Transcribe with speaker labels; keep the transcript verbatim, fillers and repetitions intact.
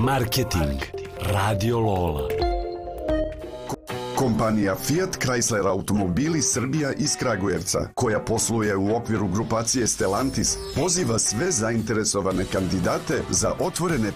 Speaker 1: Marketing Radio Lola.
Speaker 2: Kompanija Fiat Chrysler Automobili Srbija iz Kragujevca, koja posluje u okviru grupacije Stellantis, poziva sve zainteresovane kandidate za otvorene